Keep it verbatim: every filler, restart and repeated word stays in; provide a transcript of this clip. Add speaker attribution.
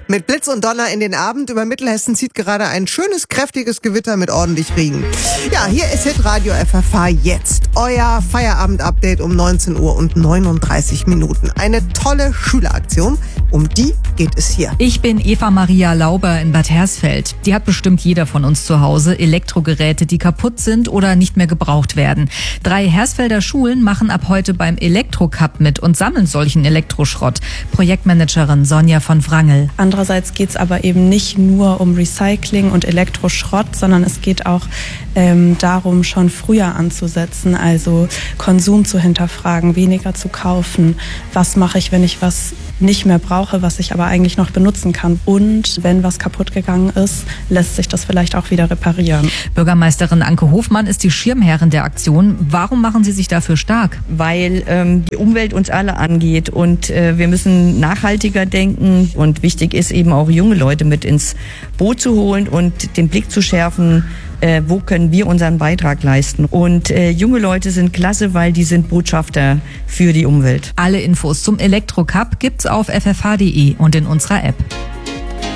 Speaker 1: Mit Blitz und Donner in den Abend über Mittelhessen zieht gerade ein schönes, kräftiges Gewitter mit ordentlich Regen. Ja, hier ist Hitradio F F H jetzt. Euer Feierabend-Update um neunzehn Uhr und neununddreißig Minuten. Eine tolle Schüleraktion. Um die geht es hier.
Speaker 2: Ich bin Eva Maria Lauber in Bad Hersfeld. Die hat bestimmt jeder von uns zu Hause. Elektrogeräte, die kaputt sind oder nicht mehr gebraucht werden. Drei Hersfelder Schulen machen ab heute beim Elektro-Cup mit und sammeln solchen Elektroschrott. Projektmanagerin Sonja von Wrangel.
Speaker 3: Andererseits geht es aber eben nicht nur um Recycling und Elektroschrott, sondern es geht auch ähm, darum, schon früher anzusetzen, also Konsum zu hinterfragen, weniger zu kaufen. Was mache ich, wenn ich was nicht mehr brauche, was ich aber eigentlich noch benutzen kann? Und wenn was kaputt gegangen ist, lässt sich das vielleicht auch wieder reparieren.
Speaker 2: Bürgermeisterin Anke Hofmann ist die Schirmherrin der Aktion. Warum machen Sie sich dafür stark?
Speaker 4: Weil ähm, die Umwelt uns alle angeht und äh, wir müssen nachhaltiger denken und wichtig ist eben auch junge Leute mit ins Boot zu holen und den Blick zu schärfen, äh, wo können wir unseren Beitrag leisten. Und äh, junge Leute sind klasse, weil die sind Botschafter für die Umwelt.
Speaker 2: Alle Infos zum Elektro-Cup gibt's auf f f h punkt d e und in unserer App.